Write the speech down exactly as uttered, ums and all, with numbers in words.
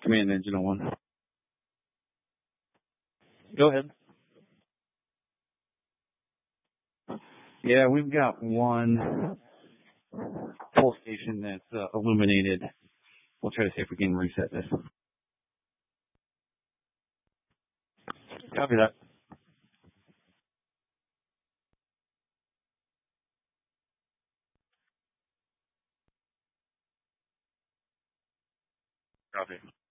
Command engine on. Go ahead. Yeah, we've got one pole station that's uh, illuminated. We'll try to see if we can reset this. Copy that. Copy.